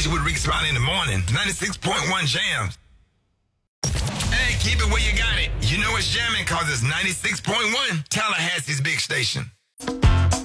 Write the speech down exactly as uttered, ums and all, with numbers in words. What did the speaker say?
station with Rick Smiley in the morning. ninety-six point one Jams. Hey, keep it where you got it. You know it's jamming because it's ninety-six point one Tallahassee's big station.